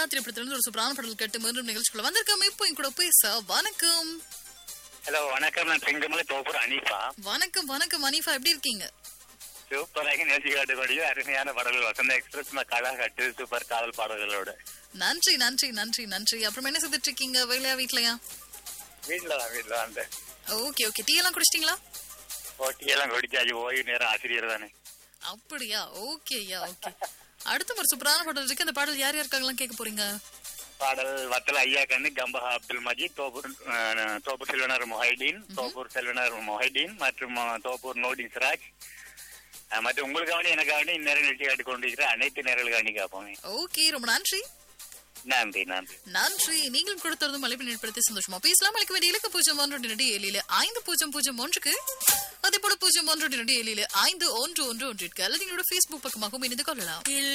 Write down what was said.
வீரா திரைப்படத்திலிருந்து ஒரு சூப்பரான பாடல் கேட்டு மீண்டும் நிகழ்ச்சிக்குள்ள வந்திருக்கோம். இப்போ என் கூட பேச வணக்கம். ஹலோ வணக்கம், நான் சிங்கமலை தோப்பூர் அனீஃபா. வணக்கம் வணக்கம் அனீஃபா, எப்படி இருக்கீங்க? சூப்பராக நேர்ச்சி காட்டக்கூடிய அருமையான பாடல்கள் வசந்த எக்ஸ்பிரஸ் கழா கட்டு சூப்பர் காதல் பாடல்களோட. நன்றி நன்றி நன்றி நன்றி. அப்புறம் என்ன செய்துட்டு இருக்கீங்க? வேலையா வீட்லயா? வீட்டுல வந்து ஓகே ஓகே. டீ எல்லாம் குடிச்சிட்டீங்களா? போட்டியெல்லாம் குடிச்சாச்சு, ஓய்வு நேரம் ஆசிரியர் தானே. அப்படியா? ஓகே ஐயா ஓகே. அடுத்த ஒரு சூப்பரான பாடல் இருக்கு. அந்த பாடல் யார் யாருக்காகலாம் கேட்க போறீங்க? பாடல் வத்தல ஐயா கண்ணு, கம்பஹா அப்துல் மஜீத், தோப்பூர் செல்வனார் மொஹைடீன், தோப்பூர் செல்வனார் மொஹைடீன் மற்றும் தோப்பூர் நோடின் சிராஜ் மற்றும் உங்களுக்காக எனக்காக இந்நேரம் நிகழ்ச்சி காட்டிக் கொண்டிருக்கிற அனைத்து நேரங்களுக்காண்டி காப்போமே. ஓகே, ரொம்ப நன்றி. நன்றி நன்றி நன்றி. நீங்களும் கொடுத்ததும் அழைப்பு ஏற்படுத்தி சந்தோஷமா பேசலாம். அழைக்க வேண்டிய இலக்கு 0127 அதே போல 0127 அல்லது எங்களோட Facebook பக்கமாகவும் இணைந்து கொள்ளலாம்.